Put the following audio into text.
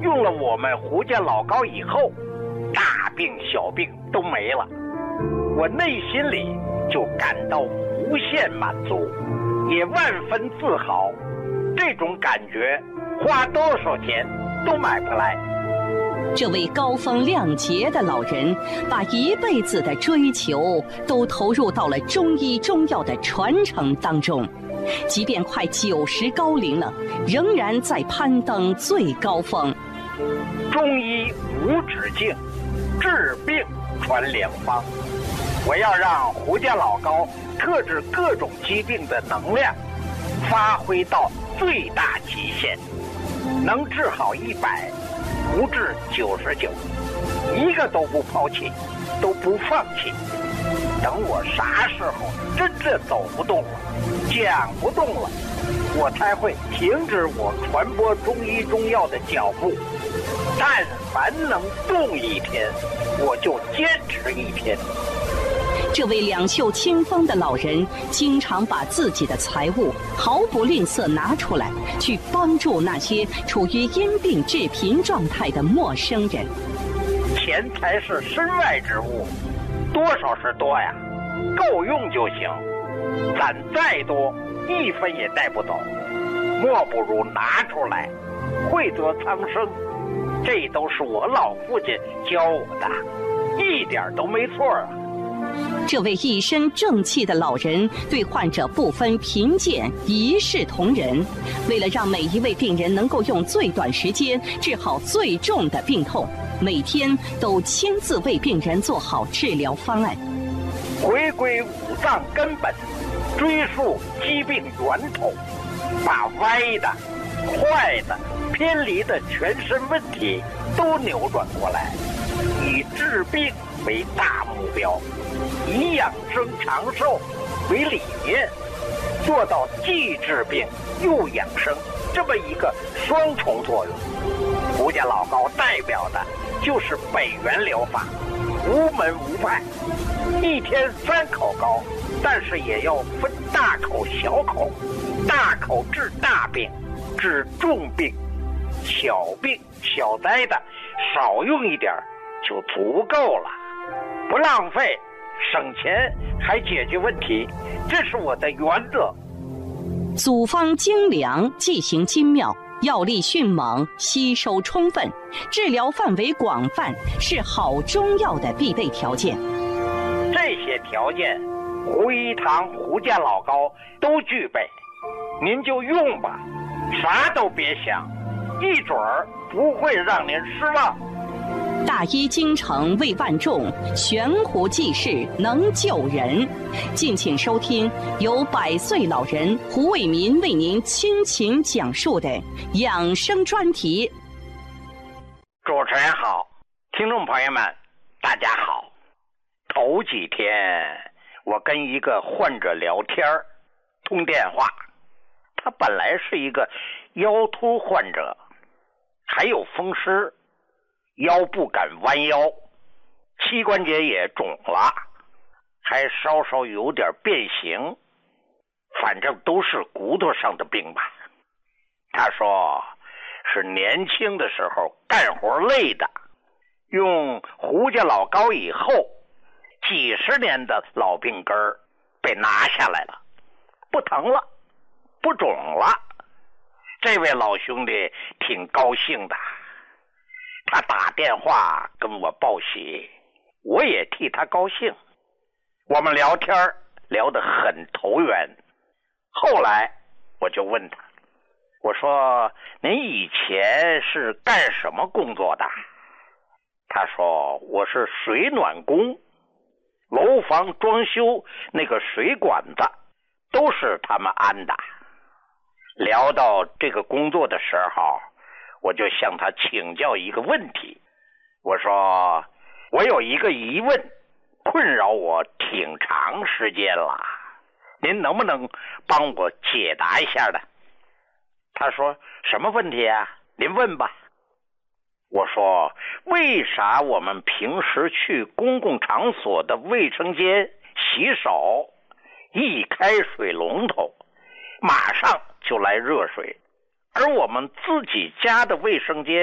用了我们胡家老高以后，大病小病都没了，我内心里就感到无限满足，也万分自豪。这种感觉花多少钱都买不来。 这位高风亮节的老人，把一辈子的追求都投入到了中医中药的传承当中，即便快90高龄了，仍然在攀登最高峰。 中医无止境，治病传良方。我要让胡家老高特治各种疾病的能量发挥到最大极限，能治好100，不治99，一个都不抛弃，都不放弃。等我啥时候真正走不动了，讲不动了，我才会停止我传播中医中药的脚步。但凡能动一天，我就坚持一天。 这位两袖清风的老人，经常把自己的财物毫不吝啬拿出来，去帮助那些处于因病致贫状态的陌生人。 钱财是身外之物，多少是多呀，够用就行。攒再多，1分也带不走，莫不如拿出来，惠泽苍生。这都是我老父亲教我的，一点都没错啊。 这位一身正气的老人对患者不分贫贱，一视同仁。为了让每一位病人能够用最短时间治好最重的病痛，每天都亲自为病人做好治疗方案。 回归五脏根本，追溯疾病源头，把歪的、坏的、偏离的全身问题都扭转过来，以治病为大目标，以养生长寿为理念，做到既治病又养生这么一个双重作用。胡家老高代表的就是北元疗法，无门无派，一天3口膏，但是也要分大口小口，大口治大病，治重病，小病小灾的少用一点就足够了，不浪费，省钱还解决问题，这是我的原则。 组方精良，剂型精妙，药力迅猛，吸收充分，治疗范围广泛，是好中药的必备条件。 这些条件，胡一堂胡家老高都具备，您就用吧，啥都别想，一准儿不会让您失望。 大医精诚为万众，悬壶济世能救人。敬请收听由100岁老人胡伟民为您倾情讲述的养生专题。 主持人好，听众朋友们大家好。头几天我跟一个患者聊天通电话，他本来是一个腰突患者，还有风湿，腰不敢弯腰，膝关节也肿了，还稍稍有点变形，反正都是骨头上的病吧。他说是年轻的时候干活累的，用胡家老高以后，几十年的老病根儿被拿下来了，不疼了，不肿了。这位老兄弟挺高兴的，他打电话跟我报喜，我也替他高兴。我们聊天聊得很投缘。后来我就问他，我说您以前是干什么工作的？他说我是水暖工，楼房装修那个水管子都是他们安的。聊到这个工作的时候，我就向他请教一个问题，我说我有一个疑问困扰我挺长时间了，您能不能帮我解答一下呢？他说什么问题啊？您问吧。我说为啥我们平时去公共场所的卫生间洗手，一开水龙头马上就来热水，而我们自己家的卫生间